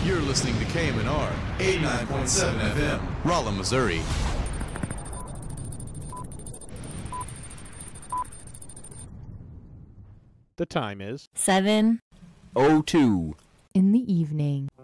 You're listening to KMNR 89.7 FM, Rolla, Missouri. The time is 7:02 in the evening.